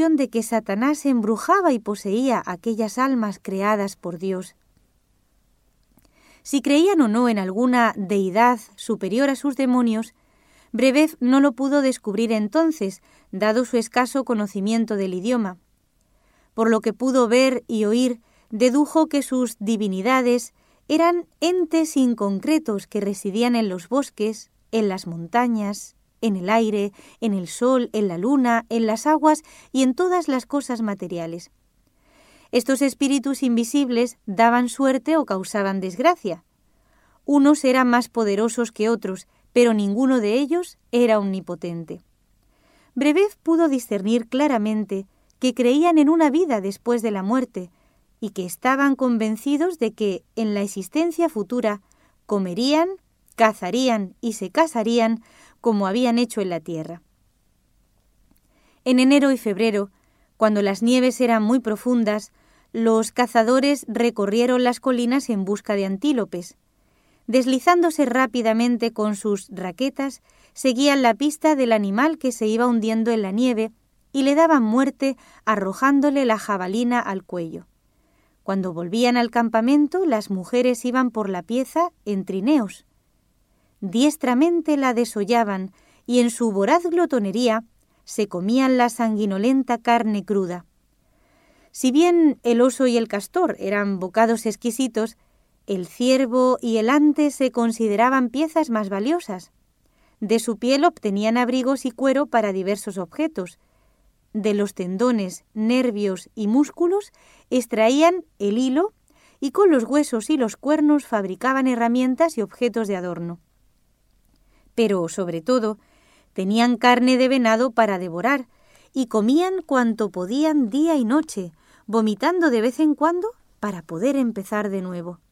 ilusión de que Satanás embrujaba y poseía aquellas almas creadas por Dios. Si creían o no en alguna deidad superior a sus demonios, Brebeuf no lo pudo descubrir entonces, dado su escaso conocimiento del idioma. Por lo que pudo ver y oír, dedujo que sus divinidades eran entes inconcretos que residían en los bosques, en las montañas, en el aire, en el sol, en la luna, en las aguas y en todas las cosas materiales. Estos espíritus invisibles daban suerte o causaban desgracia. Unos eran más poderosos que otros, pero ninguno de ellos era omnipotente. Brebeuf pudo discernir claramente que creían en una vida después de la muerte y que estaban convencidos de que en la existencia futura comerían, cazarían y se casarían como habían hecho en la tierra. En enero y febrero, cuando las nieves eran muy profundas, los cazadores recorrieron las colinas en busca de antílopes. Deslizándose rápidamente con sus raquetas, seguían la pista del animal que se iba hundiendo en la nieve y le daban muerte arrojándole la jabalina al cuello. Cuando volvían al campamento, las mujeres iban por la pieza en trineos. Diestramente la desollaban y en su voraz glotonería se comían la sanguinolenta carne cruda. Si bien el oso y el castor eran bocados exquisitos, el ciervo y el ante se consideraban piezas más valiosas. De su piel obtenían abrigos y cuero para diversos objetos. De los tendones, nervios y músculos extraían el hilo y con los huesos y los cuernos fabricaban herramientas y objetos de adorno. Pero, sobre todo, tenían carne de venado para devorar y comían cuanto podían día y noche, vomitando de vez en cuando para poder empezar de nuevo.